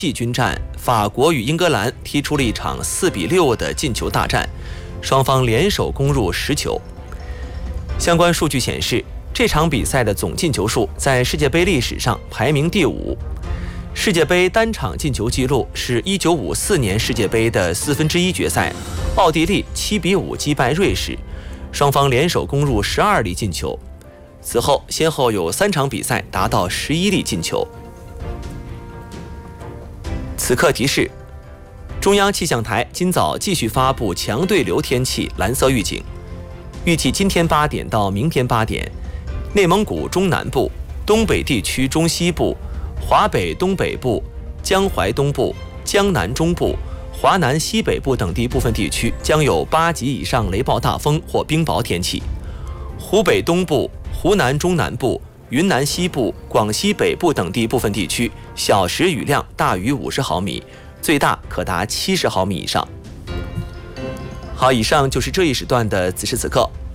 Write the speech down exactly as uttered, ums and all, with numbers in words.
季军战，法国与英格兰踢出了一场四比六的进球大战，双方联手攻入十球。相关数据显示，这场比赛的总进球数在世界杯历史上排名第五。世界杯单场进球纪录是一九五四年世界杯的四分之一决赛，奥地利七比五击败瑞士，双方联手攻入十二粒进球。此后先后有三场比赛达到十一粒进球。此刻提示：中央气象台今早继续发布强对流天气蓝色预警，预计今天八点到明天八点，内蒙古中南部、东北地区中西部、华北东北部、江淮东部、江南中部、华南西北部等地部分地区将有八级以上雷暴大风或冰雹天气。湖北东部、湖南中南部、云南西部、广西北部等地部分地区小时雨量大于五十毫米，最大可达七十毫米以上。好，以上就是这一时段的此时此刻，